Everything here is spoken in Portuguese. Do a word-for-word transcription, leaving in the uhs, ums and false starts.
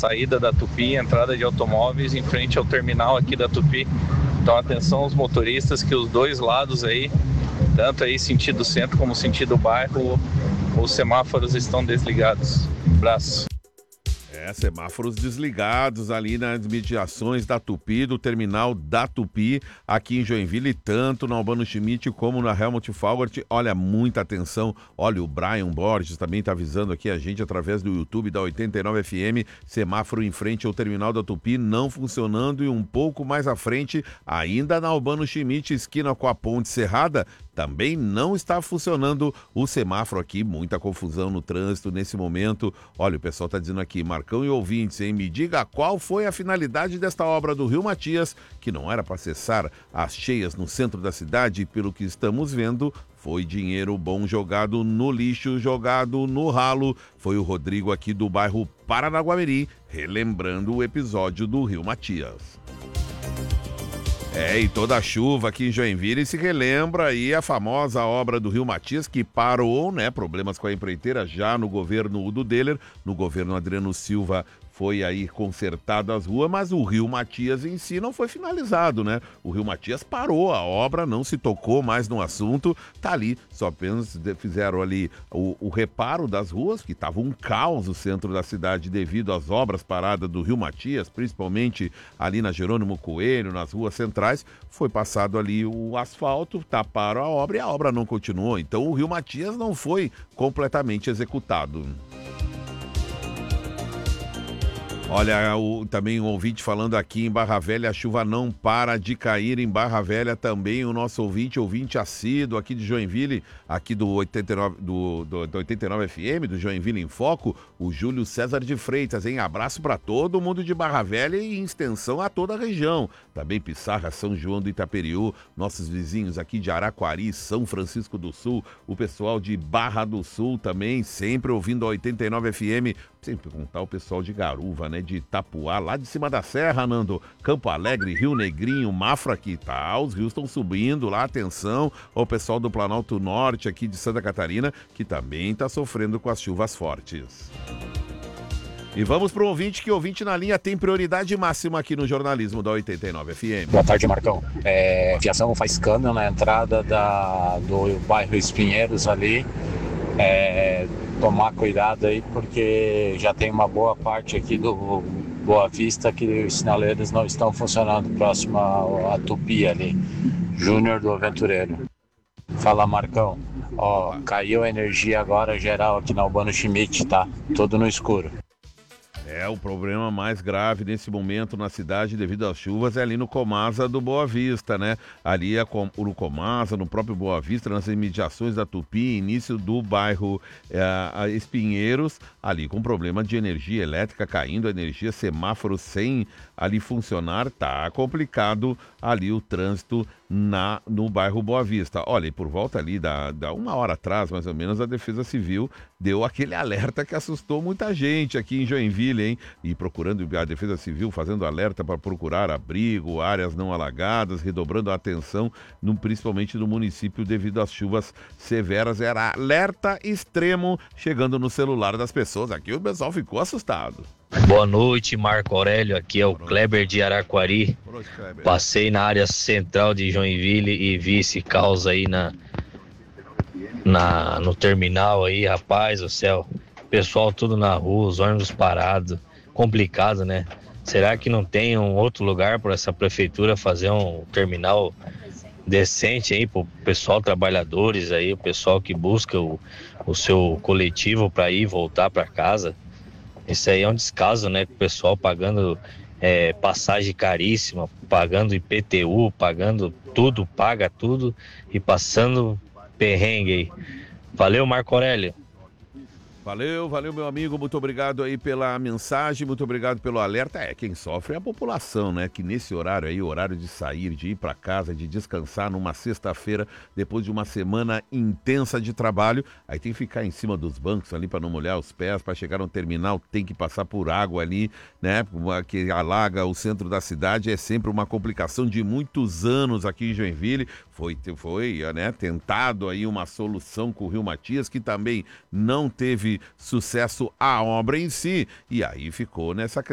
saída da Tupi, entrada de automóveis em frente ao terminal aqui da Tupi. Então atenção aos motoristas que os dois lados aí, tanto aí sentido centro como sentido bairro, os semáforos estão desligados. Abraço. É, semáforos desligados ali nas mediações da Tupi, do terminal da Tupi, aqui em Joinville, tanto na Albano Schmidt como na Helmut Faugert. Olha, muita atenção. Olha, o Brian Borges também está avisando aqui a gente através do YouTube da oitenta e nove F M, semáforo em frente ao terminal da Tupi não funcionando e um pouco mais à frente, ainda na Albano Schmidt, esquina com a Ponte Serrada, também não está funcionando o semáforo aqui, muita confusão no trânsito nesse momento. Olha, o pessoal está dizendo aqui, Marcão e ouvintes, hein? Me diga qual foi a finalidade desta obra do Rio Matias, que não era para cessar as cheias no centro da cidade, e pelo que estamos vendo, foi dinheiro bom jogado no lixo, jogado no ralo. Foi o Rodrigo aqui do bairro Paranaguamiri, relembrando o episódio do Rio Matias. É, e toda a chuva aqui em Joinville se relembra aí a famosa obra do Rio Matias, que parou, né? Problemas com a empreiteira já no governo Udo Deller, no governo Adriano Silva foi aí consertado as ruas, mas o Rio Matias em si não foi finalizado, né? O Rio Matias parou, a obra não se tocou mais no assunto, tá ali, só apenas fizeram ali o, o reparo das ruas, que tava um caos o centro da cidade devido às obras paradas do Rio Matias, principalmente ali na Jerônimo Coelho, nas ruas centrais, foi passado ali o asfalto, taparam a obra e a obra não continuou, então o Rio Matias não foi completamente executado. Olha, o, também um ouvinte falando aqui em Barra Velha, a chuva não para de cair em Barra Velha também, o nosso ouvinte, ouvinte assíduo aqui de Joinville, aqui do oitenta e nove, do, do, do oitenta e nove F M, do Joinville em Foco, o Júlio César de Freitas, hein? Abraço para todo mundo de Barra Velha e em extensão a toda a região. Também Pissarra, São João do Itaperiú, nossos vizinhos aqui de Araquari, São Francisco do Sul, o pessoal de Barra do Sul também, sempre ouvindo a oitenta e nove F M, sempre contar o pessoal de Garuva, né? De Itapuá, lá de cima da serra, Nando, Campo Alegre, Rio Negrinho, Mafra aqui, tá? Os rios estão subindo lá, atenção ao pessoal do Planalto Norte aqui de Santa Catarina, que também está sofrendo com as chuvas fortes. E vamos para o ouvinte, que ouvinte na linha tem prioridade máxima aqui no jornalismo da oitenta e nove F M. Boa tarde, Marcão. É, fiação faz câmbio na entrada da, do bairro Espinheiros ali. É, tomar cuidado aí, porque já tem uma boa parte aqui do Boa Vista que os sinaleiros não estão funcionando próximo à Tupi ali. Júnior do Aventureiro. Fala, Marcão. Ó, caiu a energia agora geral aqui na Albano Schmidt, tá? Tudo no escuro. É, o problema mais grave nesse momento na cidade devido às chuvas é ali no Comasa do Boa Vista, né? Ali é no Comasa, no próprio Boa Vista, nas imediações da Tupi, início do bairro é, Espinheiros, ali com problema de energia elétrica caindo, a energia, semáforo sem ali funcionar, tá complicado ali o trânsito na, no bairro Boa Vista. Olha, e por volta ali da, da uma hora atrás, mais ou menos, a Defesa Civil deu aquele alerta que assustou muita gente aqui em Joinville, hein? E procurando a Defesa Civil, fazendo alerta para procurar abrigo, áreas não alagadas, redobrando a atenção, no, principalmente no município devido às chuvas severas. Era alerta extremo chegando no celular das pessoas. Aqui o pessoal ficou assustado. Boa noite, Marco Aurélio, aqui é o Kleber de Araquari. Passei na área central de Joinville e vi esse caos aí na, na, no terminal aí, rapaz do céu. Pessoal tudo na rua, os ônibus parados, complicado, né? Será que não tem um outro lugar para essa prefeitura fazer um terminal decente aí pro pessoal, trabalhadores aí, o pessoal que busca o, o seu coletivo para ir voltar para casa? Isso aí é um descaso, né? O pessoal pagando é, passagem caríssima, pagando I P T U, pagando tudo, paga tudo e passando perrengue aí. Valeu, Marco Aurélio. Valeu, valeu, meu amigo, muito obrigado aí pela mensagem, muito obrigado pelo alerta. É, quem sofre é a população, né? Que nesse horário aí, horário de sair, de ir para casa, de descansar numa sexta-feira, depois de uma semana intensa de trabalho, aí tem que ficar em cima dos bancos ali para não molhar os pés, para chegar no terminal tem que passar por água ali, né? Que alaga o centro da cidade, é sempre uma complicação de muitos anos aqui em Joinville. Foi, foi né, tentado aí uma solução com o Rio Matias, que também não teve sucesso a obra em si, e aí ficou nessa